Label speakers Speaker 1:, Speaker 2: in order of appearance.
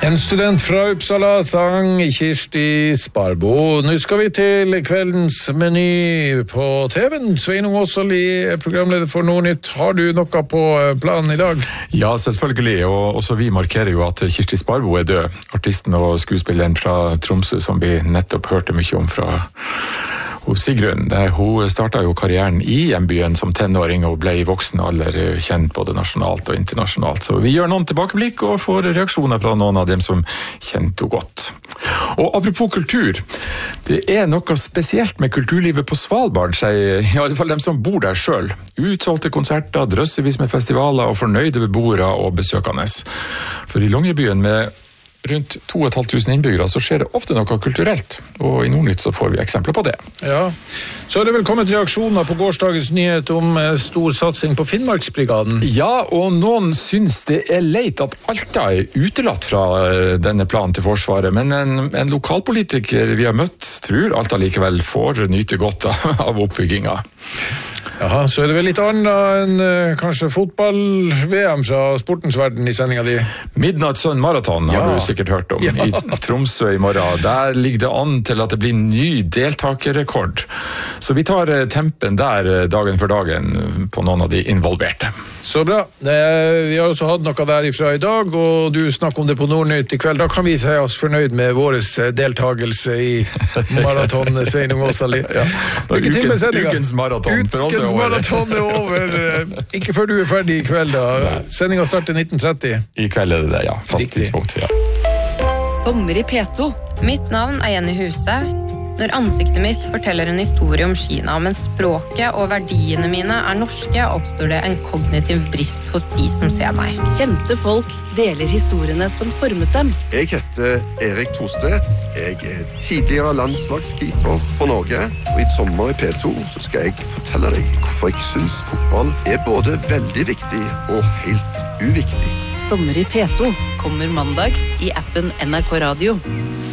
Speaker 1: En student fra Uppsala sang Kirsti Sparbo. Nå skal vi til kveldens meny på TV-en. Sveinung Åsali er programleder for Nordnytt. Har du noe på planen i dag?
Speaker 2: Ja, selvfølgelig. Og også vi markerer jo at Kirsti Sparbo er død. Artisten og skuespilleren fra Tromsø som vi nettopp hørte mye om fra Sigrun. Hun startet jo karrieren i hjembyen som tenåring og ble i voksen alder kjent både nasjonalt og internasjonalt. Så vi gjør noen tilbakeblikk og får reaksjoner fra noen av dem som kjente henne godt. Og apropos kultur, det er noe spesielt med kulturlivet på Svalbard, sier i alle fall dem som bor der selv. Utsolgte konserter, drøssevis med festivaler og fornøyde beboere og besøkende. For i Longyearbyen med rundt 2500 innbyggere så skjer det ofte noe kulturelt, og i Nordnytt så får vi eksempler på det.
Speaker 1: Ja, så er det vel kommet reaksjoner på gårsdagens nyhet om stor satsing på Finnmarksbrigaden.
Speaker 2: Ja, og noen synes det er leit at Alta er utelatt fra denne planen til Forsvaret, men en lokalpolitiker vi har møtt tror Alta likevel får nyte godt av oppbygginga.
Speaker 1: Jaha, så er det vel litt annet enn kanskje fotball-VM fra sportens verden i sendinga di?
Speaker 2: Midnight Sun Marathon har du sikkert hørt om. I Tromsø i morgen. Der ligger det an til at det blir ny deltakerrekord. Så vi tar tempen der dagen for dagen på noen av de involverte.
Speaker 1: Så bra. Vi har også hatt noe derifra i dag, og du snakker om det på Nordnytt i kveld. Da kan vi si oss fornøyd med vår deltakelse i maraton, Sveinung Åsali.
Speaker 2: Ja. Ukens maraton for oss.
Speaker 1: Maraton er over. Ikke før du er ferdig i kveld da. Sendingen starter 19:30.
Speaker 2: I kveld er det, ja. Fast tidspunkt, ja.
Speaker 3: Sommer i P2.
Speaker 4: Mitt navn er Jenny Huse. Når ansiktet mitt forteller en historie om Kina, men språket og verdiene mine er norske, oppstår det en kognitiv brist hos de som ser meg.
Speaker 3: Kjente folk deler historiene som formet dem.
Speaker 5: Jeg heter Erik Thorstvedt. Jeg er tidligere landslagskeeper for Norge. Og i sommer i P2 så skal jeg fortelle deg hvorfor jeg synes fotball er både veldig viktig og helt uviktig.
Speaker 3: Sommer i P2 kommer mandag i appen NRK Radio.